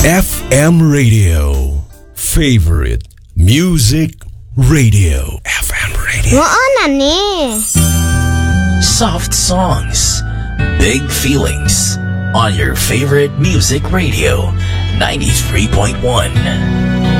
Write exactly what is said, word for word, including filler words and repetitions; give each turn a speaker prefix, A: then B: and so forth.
A: F M Radio. Favorite Music Radio. F M Radio.
B: Oo na ni.
C: Soft songs, big feelings on your favorite music radio, ninety-three point one.